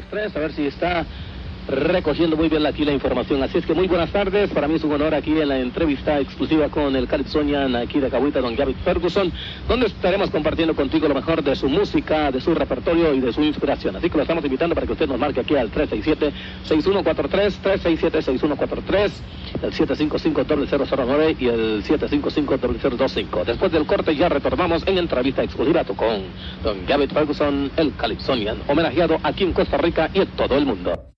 3, a ver si está recogiendo muy bien aquí la información. Así es que muy buenas tardes, para mí es un honor aquí en la entrevista exclusiva con el Calypsonian aquí de Cahuita, don Gavin Ferguson, donde estaremos compartiendo contigo lo mejor de su música, de su repertorio y de su inspiración. Así que lo estamos invitando para que usted nos marque aquí al 367-6143, 367-6143, el 755-0009 y el 755-0025. Después del corte ya retornamos en entrevista exclusiva con don Gavin Ferguson, el Calypsonian, homenajeado aquí en Costa Rica y en todo el mundo.